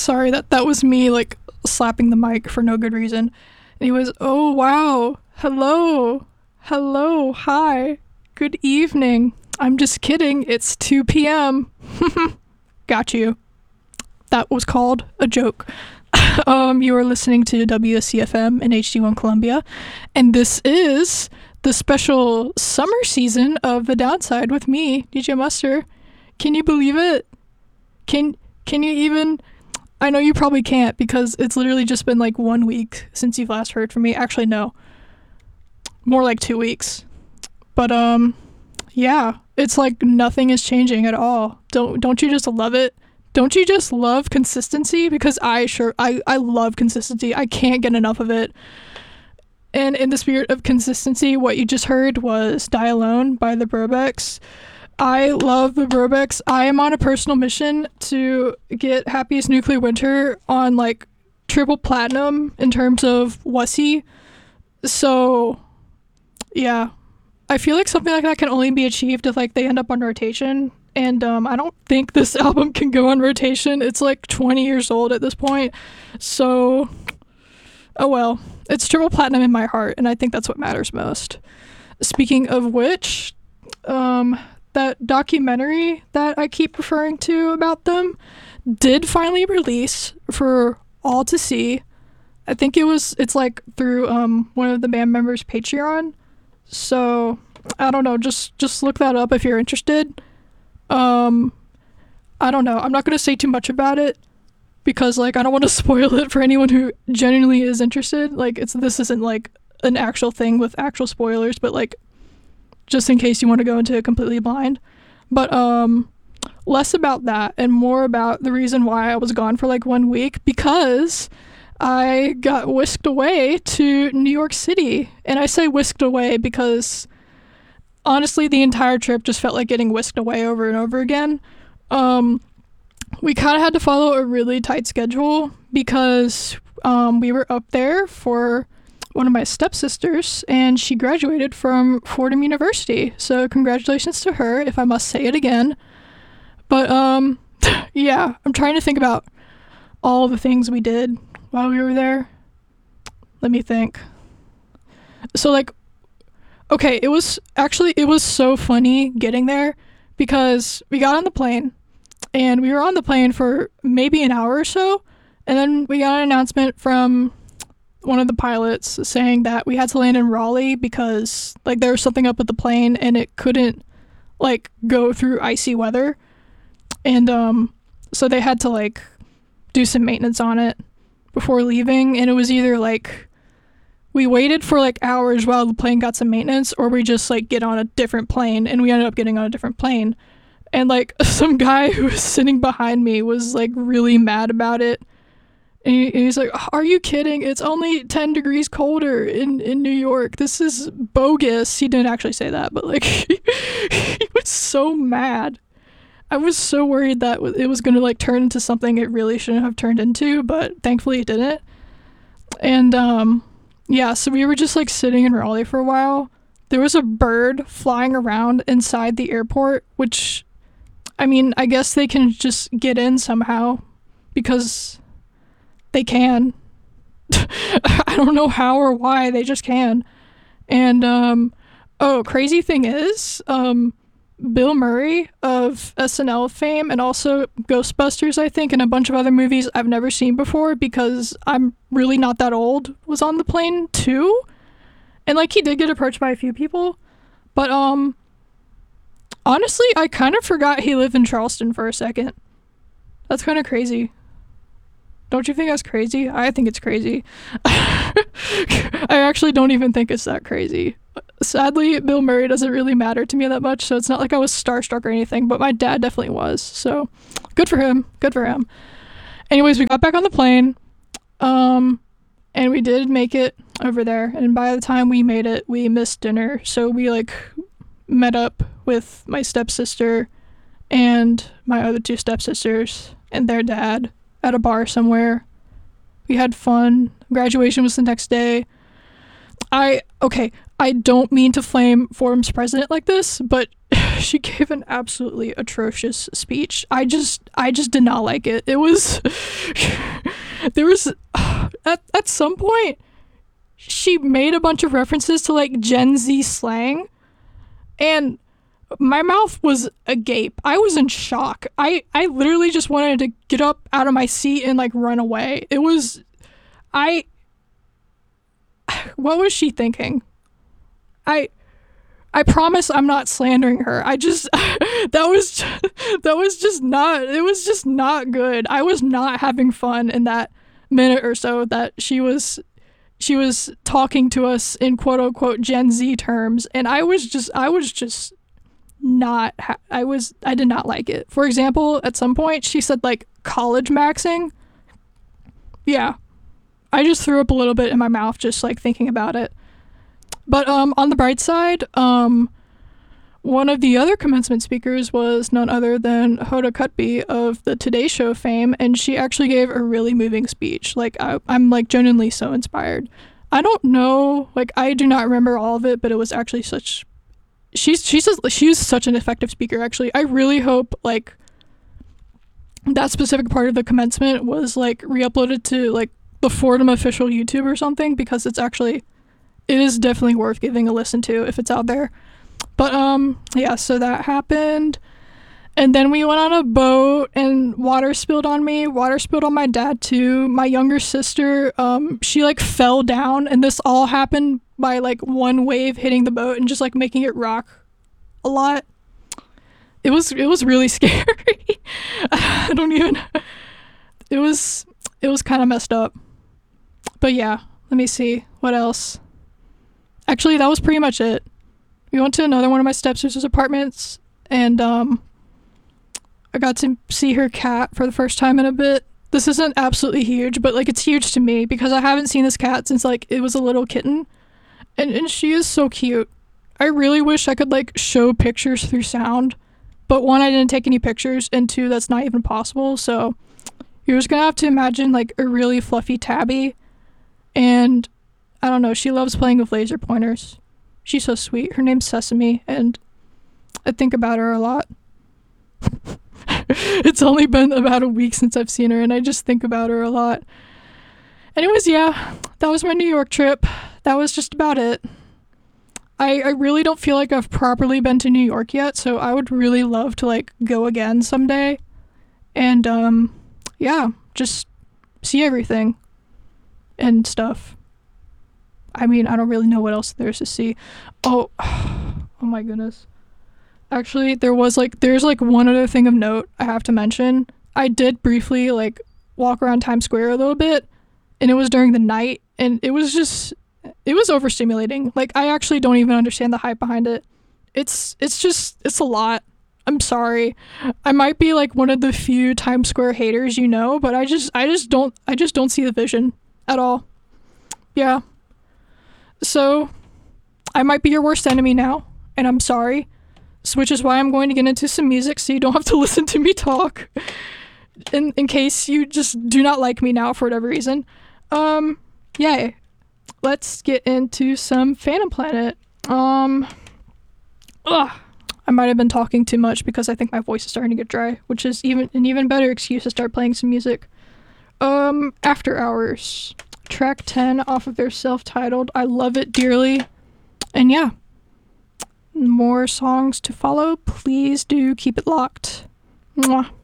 Sorry, that was me like slapping the mic for no good reason. Anyways, oh wow. Hello, hi. Good evening. I'm just kidding. It's 2 p.m. Got you. That was called a joke. You are listening to WSCFM in HD1 Columbia, and this is the special summer season of The Downside with me, DJ Muster. Can you believe it? Can you even? I know you probably can't because it's literally just been like 1 week since you've last heard from me. Actually, no. More like 2 weeks. But yeah, it's like nothing is changing at all. Don't you just love it? Don't you just love consistency? Because I love consistency. I can't get enough of it. And in the spirit of consistency, what you just heard was Die Alone by the Brobecks. I love the Brobecks. I am on a personal mission to get Happiest Nuclear Winter on like triple platinum in terms of WUSSY. So yeah, I feel like something like that can only be achieved if like they end up on rotation. And I don't think this album can go on rotation. It's like 20 years old at this point. So, oh well. It's triple platinum in my heart, and I think that's what matters most. Speaking of which, that documentary that I keep referring to about them did finally release for all to see. I think it's like through one of the band members' Patreon. So, I don't know, just look that up if you're interested. I don't know. I'm not going to say too much about it because like I don't want to spoil it for anyone who genuinely is interested. Like this isn't like an actual thing with actual spoilers, but like just in case you want to go into it completely blind. But less about that and more about the reason why I was gone for like 1 week, because I got whisked away to New York City. And I say whisked away because honestly, the entire trip just felt like getting whisked away over and over again. We kind of had to follow a really tight schedule because we were up there for one of my stepsisters, and she graduated from Fordham University. So congratulations to her, if I must say it again. But yeah, I'm trying to think about all the things we did while we were there. Let me think. So like, okay, it was so funny getting there because we got on the plane and we were on the plane for maybe an hour or so, and then we got an announcement from one of the pilots saying that we had to land in Raleigh because like there was something up with the plane and it couldn't like go through icy weather, and so they had to like do some maintenance on it before leaving, and it was either like we waited for like hours while the plane got some maintenance, or we just like get on a different plane, and we ended up getting on a different plane. And like some guy who was sitting behind me was like really mad about it. And he's like, "Are you kidding? It's only 10 degrees colder in New York. This is bogus." He didn't actually say that, but like he was so mad. I was so worried that it was going to like turn into something it really shouldn't have turned into, but thankfully it didn't. And yeah, so we were just like sitting in Raleigh for a while. There was a bird flying around inside the airport, which, I mean, I guess they can just get in somehow because they can. I don't know how or why, they just can. And crazy thing is, Bill Murray of SNL fame and also Ghostbusters, I think, and a bunch of other movies I've never seen before because I'm really not that old, was on the plane too. And like he did get approached by a few people, but honestly, I kind of forgot he lived in Charleston for a second. That's kind of crazy. Don't you think that's crazy? I think it's crazy. I actually don't even think it's that crazy. Sadly, Bill Murray doesn't really matter to me that much, so it's not like I was starstruck or anything, but my dad definitely was, so good for him. Anyways, we got back on the plane, and we did make it over there, and by the time we made it, we missed dinner, so we like met up with my stepsister and my other two stepsisters and their dad at a bar somewhere. We had fun. Graduation was the next day. I don't mean to flame Fordham's president like this, but she gave an absolutely atrocious speech. I just did not like it. It was there was at some point she made a bunch of references to like Gen Z slang, and my mouth was agape. I was in shock. I literally just wanted to get up out of my seat and like run away. It was what was she thinking? I promise I'm not slandering her. I just that was just not, it was just not good. I was not having fun in that minute or so that she was talking to us in quote unquote Gen Z terms, and I did not like it. For example, at some point she said like college maxing. Yeah. I just threw up a little bit in my mouth just like thinking about it. But on the bright side, one of the other commencement speakers was none other than Hoda Kotb of the Today Show fame, and she actually gave a really moving speech. Like I'm like genuinely so inspired. I don't know, like I do not remember all of it, but it was actually such. She says she was such an effective speaker. Actually, I really hope like that specific part of the commencement was like re-uploaded to like the Fordham official YouTube or something, because it is definitely worth giving a listen to if it's out there. But yeah, so that happened, and then we went on a boat and water spilled on me, water spilled on my dad too. My younger sister, she like fell down, and this all happened by like one wave hitting the boat and just like making it rock a lot. It was really scary. I don't even, it was kind of messed up. But yeah, let me see what else. Actually, that was pretty much it. We went to another one of my stepsister's apartments, and I got to see her cat for the first time in a bit. This isn't absolutely huge, but like it's huge to me because I haven't seen this cat since like it was a little kitten, and she is so cute. I really wish I could like show pictures through sound, but one, I didn't take any pictures, and two, that's not even possible. So you're just gonna have to imagine like a really fluffy tabby, and I don't know, she loves playing with laser pointers. She's so sweet. Her name's Sesame, and I think about her a lot. It's only been about a week since I've seen her, and I just think about her a lot. Anyways, yeah, that was my New York trip. That was just about it. I really don't feel like I've properly been to New York yet, so I would really love to like go again someday. And yeah, just see everything and stuff. I mean, I don't really know what else there's to see. Oh my goodness. Actually, there's like one other thing of note I have to mention. I did briefly like walk around Times Square a little bit, and it was during the night, and it was overstimulating. Like I actually don't even understand the hype behind it. It's a lot. I'm sorry. I might be like one of the few Times Square haters, but I just don't see the vision at all. Yeah. So, I might be your worst enemy now, and I'm sorry. Which is why I'm going to get into some music so you don't have to listen to me talk. In case you just do not like me now for whatever reason. Yeah. Let's get into some Phantom Planet. I might have been talking too much because I think my voice is starting to get dry, which is an even better excuse to start playing some music. After Hours. Track 10 off of their self-titled I Love It Dearly. And yeah, more songs to follow. Please do keep it locked. Mwah.